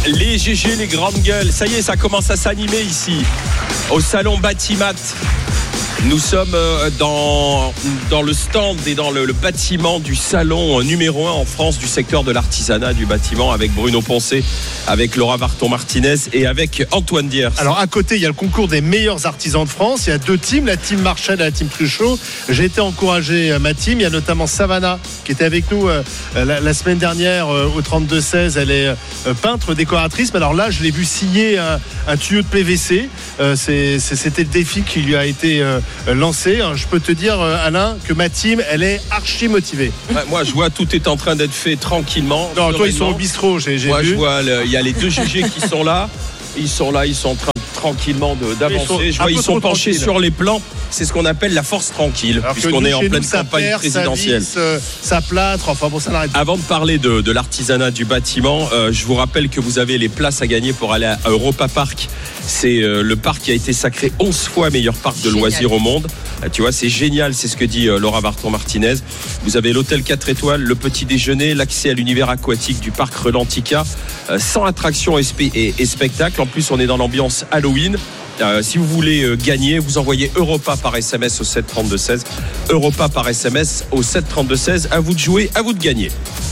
Les GG, les grandes gueules, ça y est, ça commence à s'animer ici, au salon Batimat. Nous sommes dans le stand et dans le bâtiment du salon numéro 1 en France du secteur de l'artisanat du bâtiment, avec Bruno Poncé, avec Laura Varton-Martinez et avec Antoine Diers. Alors à côté, il y a le concours des meilleurs artisans de France. Il y a deux teams, la team Marchal et la team Truchot. J'ai été encouragé ma team. Il y a notamment Savannah qui était avec nous la semaine dernière au 32-16. Elle est peintre, décoratrice. Mais alors là, je l'ai vu scier un tuyau de PVC. C'était le défi qui lui a été lancé. Je peux te dire, Alain, que ma team, elle est archi motivée. Ouais, moi, je vois tout est en train d'être fait tranquillement. Non, toi, ils sont au bistrot. Moi, vu. je vois, il y a les deux GG qui sont là. Ils sont en train tranquillement d'avancer. Je vois, ils sont penchés sur les plans. C'est ce qu'on appelle la force tranquille, puisqu'on est en pleine campagne présidentielle. Ça plâtre, enfin bon, ça n'arrête pas. Avant de parler de l'artisanat du bâtiment, je vous rappelle que vous avez les places à gagner pour aller à Europa Park. C'est le parc qui a été sacré 11 fois meilleur parc de loisirs au monde. Tu vois, c'est génial, c'est ce que dit Laura Varton-Martinez. Vous avez l'hôtel 4 étoiles, le petit déjeuner, l'accès à l'univers aquatique du parc Relantica, 100 attractions et spectacles. En plus, on est dans l'ambiance Halloween. Si vous voulez gagner, vous envoyez Europa par SMS au 732-16. Europa par SMS au 732-16. À vous de jouer, à vous de gagner.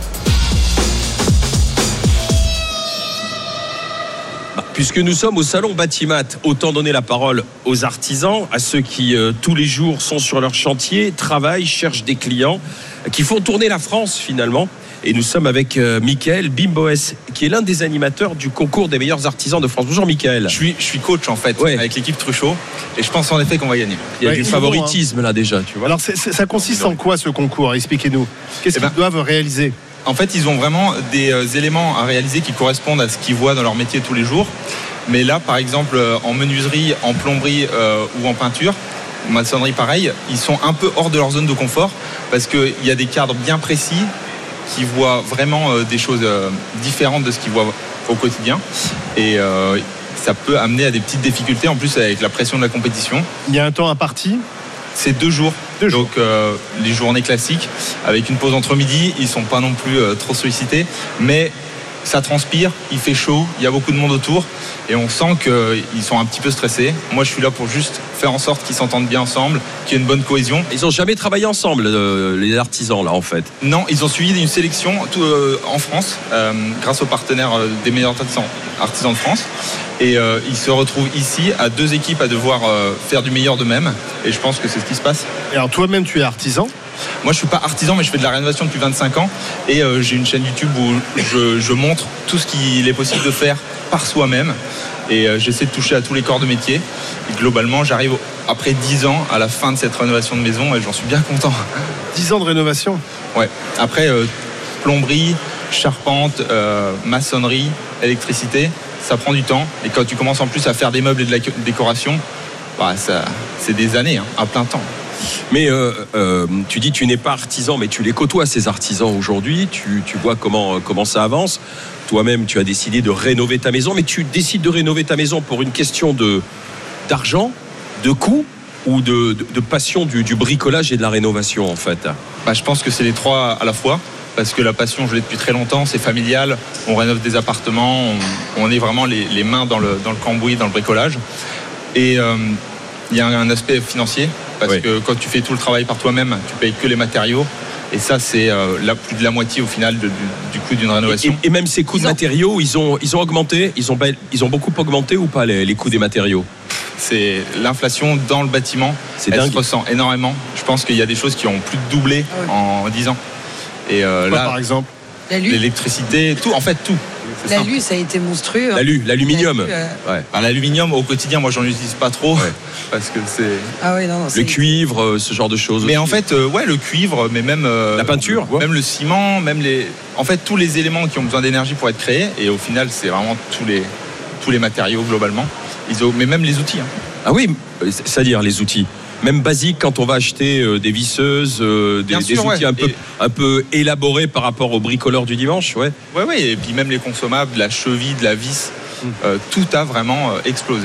Puisque nous sommes au salon Batimat, autant donner la parole aux artisans, à ceux qui tous les jours sont sur leur chantier, travaillent, cherchent des clients, qui font tourner la France finalement. Et nous sommes avec Michael Bimboès, qui est l'un des animateurs du concours des meilleurs artisans de France. Bonjour Michael. Je suis coach en fait, avec l'équipe Truchot, et je pense en effet qu'on va gagner. Il y a du favoritisme là déjà, tu vois. Alors ça consiste en quoi ce concours? Expliquez-nous. Qu'est-ce qu'ils doivent réaliser? En fait, ils ont vraiment des éléments à réaliser qui correspondent à ce qu'ils voient dans leur métier tous les jours. Mais là, par exemple, en menuiserie, en plomberie ou en peinture, en maçonnerie pareil, ils sont un peu hors de leur zone de confort parce qu'il y a des cadres bien précis qui voient vraiment des choses différentes de ce qu'ils voient au quotidien. Et ça peut amener à des petites difficultés, en plus avec la pression de la compétition. Il y a un temps imparti? C'est 2 jours. Donc les journées classiques, avec une pause entre midi, ils ne sont pas non plus trop sollicités. Mais ça transpire, il fait chaud, il y a beaucoup de monde autour. Et on sent qu'ils sont un petit peu stressés. Moi, je suis là pour juste faire en sorte qu'ils s'entendent bien ensemble, qu'il y ait une bonne cohésion. Ils n'ont jamais travaillé ensemble, les artisans, là, en fait? Non, ils ont suivi une sélection en France, grâce aux partenaires des meilleurs artisans de France. Et ils se retrouvent ici à 2 équipes à devoir faire du meilleur d'eux-mêmes. Et je pense que c'est ce qui se passe. Et alors, toi-même, tu es artisan? Moi, je suis pas artisan, mais je fais de la rénovation depuis 25 ans. Et j'ai une chaîne YouTube où je montre tout ce qu'il est possible de faire par soi-même. Et j'essaie de toucher à tous les corps de métier. Et globalement, j'arrive après 10 ans à la fin de cette rénovation de maison et j'en suis bien content. 10 ans de rénovation? Ouais. Après, plomberie, charpente, maçonnerie, électricité, ça prend du temps. Et quand tu commences en plus à faire des meubles et de la décoration, c'est des années, à plein temps. Mais tu dis tu n'es pas artisan, mais tu les côtoies ces artisans aujourd'hui, tu vois comment ça avance. Toi-même, tu as décidé de rénover ta maison, mais tu décides de rénover ta maison pour une question d'argent, de coût ou de passion du bricolage et de la rénovation en fait? Je pense que c'est les 3 à la fois. Parce que la passion, je l'ai depuis très longtemps, c'est familial. On rénove des appartements, on est vraiment les mains dans le cambouis, dans le bricolage. Et il y a un aspect financier. Parce que quand tu fais tout le travail par toi-même, tu payes que les matériaux. Et ça, c'est plus de la moitié au final du coût d'une rénovation. Et même ces coûts de matériaux, ils ont augmenté, ils ont beaucoup augmenté ou pas les coûts des matériaux? C'est l'inflation dans le bâtiment. Elle se ressent énormément. Je pense qu'il y a des choses qui ont plus de doublé en 10 ans. Et là, par exemple, l'électricité, tout, en fait tout. L'alu, ça a été monstrueux. L'aluminium. L'aluminium, au quotidien, moi, j'en utilise pas trop. Parce que c'est. Le cuivre, ce genre de choses. Mais en fait, le cuivre, mais même. La peinture, même le ciment, même en fait, tous les éléments qui ont besoin d'énergie pour être créés. Et au final, c'est vraiment tous les matériaux, globalement. Mais même les outils. Ah oui, c'est-à-dire les outils. Même basique quand on va acheter des visseuses, des outils un peu élaborés par rapport au bricoleur du dimanche, et puis même les consommables, de la cheville, de la vis, tout a vraiment explosé.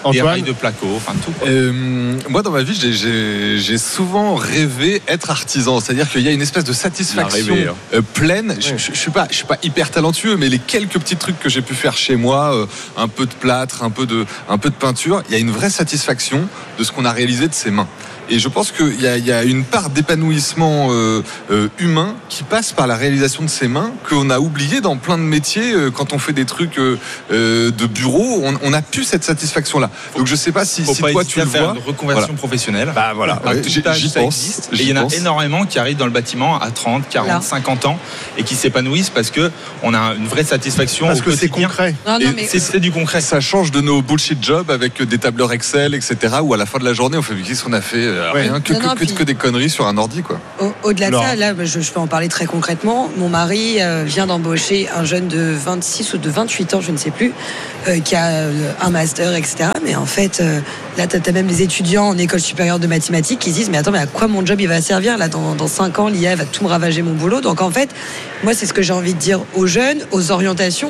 des Antoine rails de placo, enfin tout. Moi, dans ma vie, j'ai souvent rêvé être artisan. C'est-à-dire qu'il y a une espèce de satisfaction pleine. Je suis pas hyper talentueux, mais les quelques petits trucs que j'ai pu faire chez moi, un peu de plâtre, un peu de peinture, il y a une vraie satisfaction de ce qu'on a réalisé de ses mains. Et je pense qu'il y a une part d'épanouissement humain qui passe par la réalisation de ses mains qu'on a oublié dans plein de métiers. Quand on fait des trucs de bureau, on n'a plus cette satisfaction-là. Donc je sais pas si toi tu le vois. Une reconversion professionnelle. Bah voilà, j'y pense. Et il y en a énormément qui arrivent dans le bâtiment à 30, 40, 50 ans et qui s'épanouissent parce que on a une vraie satisfaction. Parce au que c'est quotidien. concret. Non, mais C'est du concret. Ça change de nos bullshit jobs avec des tableurs Excel, etc. Où à la fin de la journée, on fait qu'est-ce qu'on a fait rien que des conneries sur un ordi, quoi. Au-delà de ça, là, je peux en parler très concrètement. Mon mari vient d'embaucher un jeune de 26 ou de 28 ans, je ne sais plus, qui a un master, etc. Mais en fait, là, t'as même les étudiants en école supérieure de mathématiques qui se disent mais attends, mais à quoi mon job il va servir là dans 5 ans, l'IA va tout me ravager mon boulot. Donc en fait, moi, c'est ce que j'ai envie de dire aux jeunes, aux orientations.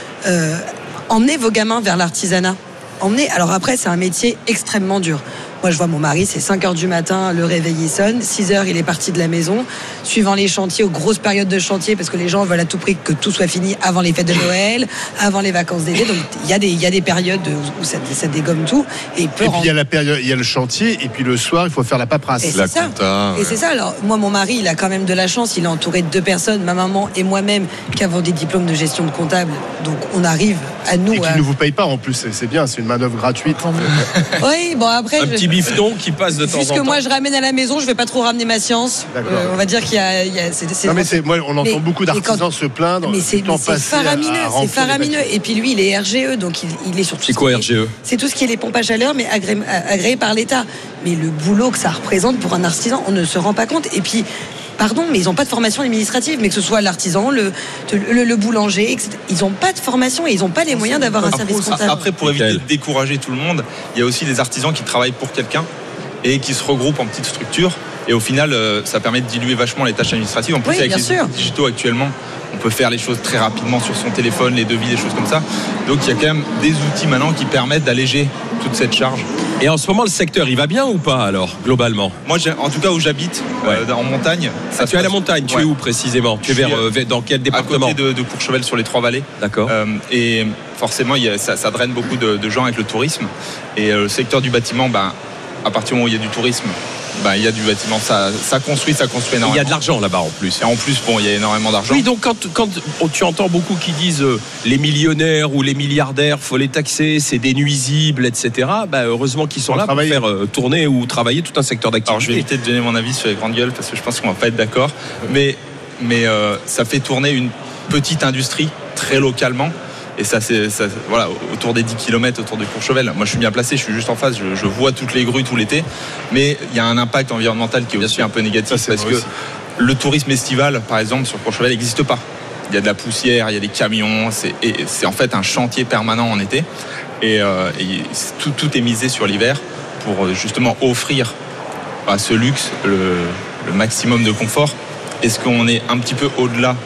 Emmenez vos gamins vers l'artisanat. Alors après, c'est un métier extrêmement dur. Moi, je vois mon mari, c'est 5h du matin, le réveil il sonne, 6h, il est parti de la maison. Suivant les chantiers, aux grosses périodes de chantier, parce que les gens veulent à tout prix que tout soit fini avant les fêtes de Noël, avant les vacances d'été. Donc, il y a des périodes où ça dégomme tout. Et puis, il y a le chantier, et puis le soir, il faut faire la paperasse. Et c'est ça. Alors, moi, mon mari, il a quand même de la chance. Il est entouré de 2 personnes, ma maman et moi-même, qui avons des diplômes de gestion de comptable. Donc, on arrive à nous. Et qui ne vous paye pas en plus, c'est bien, c'est une main-d'œuvre gratuite. Oui, bon, après. Un petit bifton qui passe de temps en temps. Puisque moi je ramène à la maison, je vais pas trop ramener ma science. On va dire qu'il y a moi on entend beaucoup d'artisans se plaindre. Mais c'est faramineux. Et puis lui, il est RGE, donc il est surtout. C'est quoi RGE? C'est tout ce qui est les pompes à chaleur, mais agréé par l'État. Mais le boulot que ça représente pour un artisan, on ne se rend pas compte. Et puis. Pardon, mais ils n'ont pas de formation administrative, mais que ce soit l'artisan, le boulanger, etc. Ils n'ont pas de formation et ils n'ont pas les moyens d'avoir un service comptable. Après, pour éviter de décourager tout le monde, il y a aussi des artisans qui travaillent pour quelqu'un et qui se regroupent en petites structures. Et au final, ça permet de diluer vachement les tâches administratives. En plus, avec les outils digitaux actuellement, on peut faire les choses très rapidement sur son téléphone, les devis, des choses comme ça. Donc il y a quand même des outils maintenant qui permettent d'alléger toute cette charge. Et en ce moment, le secteur, il va bien ou pas alors, globalement? Moi, en tout cas, où j'habite, en montagne. Tu es à la montagne, tu es où précisément? Tu es dans quel département? À côté de Courchevel, sur les 3 vallées. D'accord. Et forcément, ça draine beaucoup de gens avec le tourisme. Et le secteur du bâtiment, à partir du moment où il y a du tourisme, il y a du bâtiment, ça construit énormément. Il y a de l'argent là-bas en plus. Et en plus, il y a énormément d'argent. Oui, donc quand tu entends beaucoup qui disent les millionnaires ou les milliardaires, faut les taxer, c'est des nuisibles, etc. Heureusement qu'ils sont là pour faire tourner ou travailler tout un secteur d'activité. Alors je vais éviter de donner mon avis sur les grandes gueules parce que je pense qu'on va pas être d'accord. Mais ça fait tourner une petite industrie très localement. Et ça, autour des 10 km autour de Courchevel. Moi, je suis bien placé, je suis juste en face, je vois toutes les grues tout l'été. Mais il y a un impact environnemental qui est aussi un peu négatif parce que le tourisme estival, par exemple, sur Courchevel, n'existe pas. Il y a de la poussière, il y a des camions, c'est en fait un chantier permanent en été. Et tout est misé sur l'hiver pour justement offrir à ce luxe le maximum de confort. Est-ce qu'on est un petit peu au-delà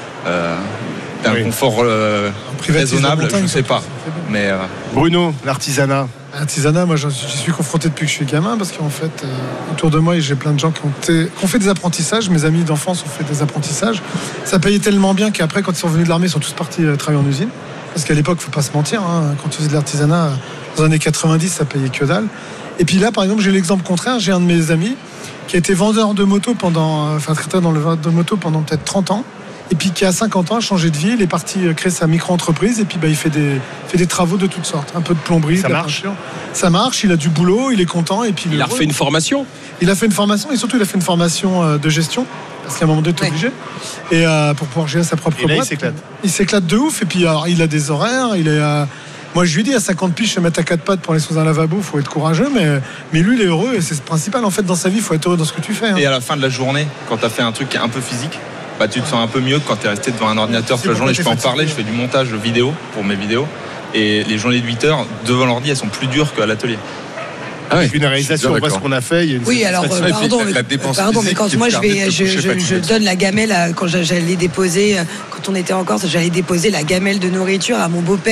d'un confort raisonnable, je ne sais pas. Mais Bruno, l'artisanat. L'artisanat, moi j'y suis confronté depuis que je suis gamin parce qu'en fait, autour de moi, j'ai plein de gens qui ont fait des apprentissages. Mes amis d'enfance ont fait des apprentissages. Ça payait tellement bien qu'après, quand ils sont venus de l'armée, ils sont tous partis travailler en usine. Parce qu'à l'époque, il ne faut pas se mentir, quand tu faisais de l'artisanat, dans les années 90, ça payait que dalle. Et puis là, par exemple, j'ai l'exemple contraire. J'ai un de mes amis qui a été vendeur de moto traiteur dans le vendeur de moto pendant peut-être 30 ans. Et puis qui à 50 ans a changé de vie, il est parti créer sa micro-entreprise et puis il fait des travaux de toutes sortes, un peu de plomberie, ça marche. Ça marche, il a du boulot, il est content et puis il a refait une formation. Il a fait une formation et surtout il a fait une formation de gestion parce qu'à un moment donné tu es obligé et pour pouvoir gérer sa propre boîte. Il s'éclate de ouf et puis alors, il a des horaires, moi je lui dis à 50 piges se mettre à 4 pattes pour aller sous un lavabo, il faut être courageux mais lui il est heureux et c'est le principal en fait dans sa vie, il faut être heureux dans ce que tu fais. Et à la fin de la journée, quand tu as fait un truc qui est un peu physique, tu te sens un peu mieux que quand tu es resté devant un ordinateur toute la journée. Je peux en parler, je fais du montage vidéo pour mes vidéos et les journées de 8 heures devant l'ordi, elles sont plus dures qu'à l'atelier. Une réalisation, on voit ce qu'on a fait. Oui, alors pardon, mais quand moi je donne la gamelle quand j'allais déposer, quand on était en Corse, j'allais déposer la gamelle de nourriture à mon beau-père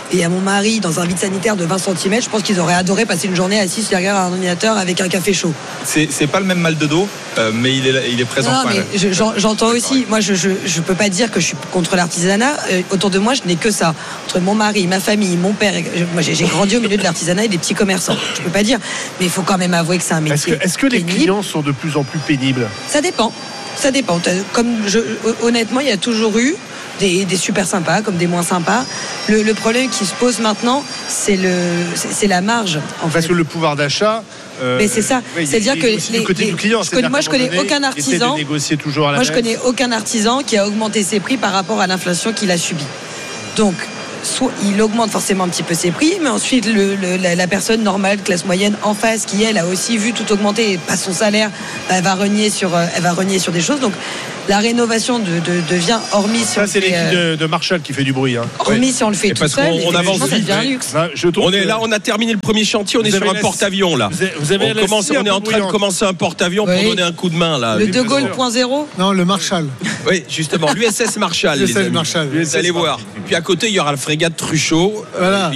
et à mon mari dans un vide sanitaire de 20 cm, je pense qu'ils auraient adoré passer une journée assis derrière un ordinateur avec un café chaud. C'est pas le même mal de dos, mais il est présent. Non, mais j'entends aussi. Moi, je peux pas dire que je suis contre l'artisanat. Autour de moi, je n'ai que ça. Entre mon mari, ma famille, mon père. Moi, j'ai grandi au milieu de l'artisanat et des petits commerçants. Je peux pas dire, mais il faut quand même avouer que c'est un métier. Est-ce que les clients sont de plus en plus pénibles? Ça dépend. Honnêtement, il y a toujours eu des super sympas comme des moins sympas. Le problème qui se pose maintenant, c'est la marge. Parce que le pouvoir d'achat. Mais c'est ça. C'est-à-dire que du côté du client, je connais aucun artisan. Je connais aucun artisan qui a augmenté ses prix par rapport à l'inflation qu'il a subie. Donc, soit il augmente forcément un petit peu ses prix, mais ensuite la personne normale, classe moyenne en face, qui elle a aussi vu tout augmenter, pas son salaire, elle va renier sur des choses. Donc la rénovation devient, hormis si ça, c'est l'équipe de Marshall qui fait du bruit. Hormis si on le fait tout seul, on avance ça devient un luxe. On est là, on a terminé le premier chantier, on est sur un porte-avions là. On est en train de commencer un porte-avions pour donner un coup de main là. Le De Gaulle .0. Non, le Marshall. Oui, justement, l'USS Marshall. L'USS Marshall. Vous allez voir. Puis à côté, il y aura le frégate Truchot. Voilà.